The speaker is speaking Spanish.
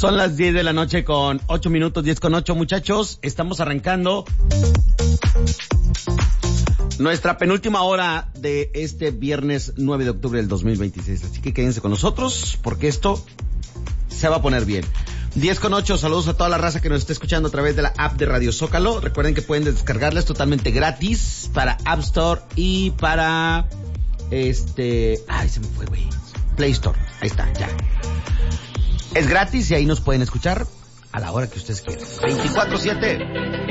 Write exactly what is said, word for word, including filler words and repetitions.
Son las diez de la noche con ocho minutos, diez con ocho, muchachos. Estamos arrancando nuestra penúltima hora de este viernes nueve de octubre del dos mil veintiséis. Así que quédense con nosotros porque esto se va a poner bien. diez con ocho, saludos a toda la raza que nos está escuchando a través de la app de Radio Zócalo. Recuerden que pueden descargarla, es totalmente gratis para App Store y para este... Ay, se me fue, güey. Play Store. Ahí está, ya. Es gratis y ahí nos pueden escuchar a la hora que ustedes quieran. veinticuatro siete